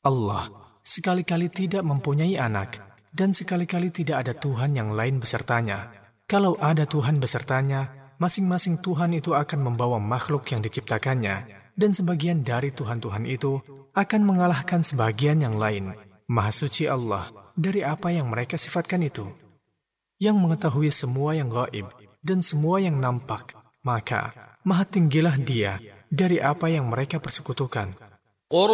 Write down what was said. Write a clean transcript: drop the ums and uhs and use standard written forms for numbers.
Allah sekali-kali tidak mempunyai anak, dan sekali-kali tidak ada Tuhan yang lain besertanya. Kalau ada Tuhan besertanya, masing-masing Tuhan itu akan membawa makhluk yang diciptakannya, dan sebagian dari Tuhan-Tuhan itu akan mengalahkan sebagian yang lain. Maha suci Allah dari apa yang mereka sifatkan itu, yang mengetahui semua yang gaib dan semua yang nampak, maka maha tinggilah Dia dari apa yang mereka persekutukan.